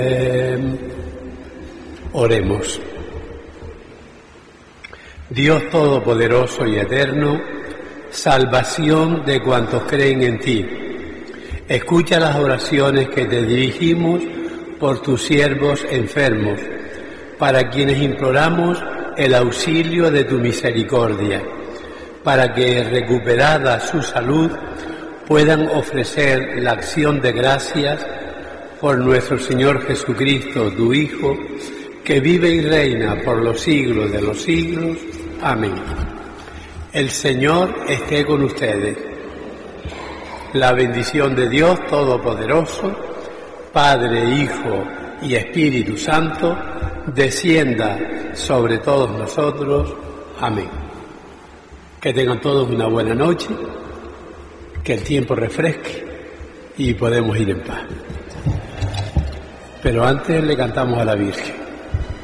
Oremos. Dios Todopoderoso y Eterno, salvación de cuantos creen en ti, escucha las oraciones que te dirigimos por tus siervos enfermos, para quienes imploramos el auxilio de tu misericordia, para que, recuperada su salud, puedan ofrecer la acción de gracias por nuestro Señor Jesucristo, tu Hijo, que vive y reina por los siglos de los siglos. Amén. El Señor esté con ustedes. La bendición de Dios Todopoderoso, Padre, Hijo y Espíritu Santo, descienda sobre todos nosotros. Amén. Que tengan todos una buena noche, que el tiempo refresque y podemos ir en paz. Pero antes le cantamos a la Virgen.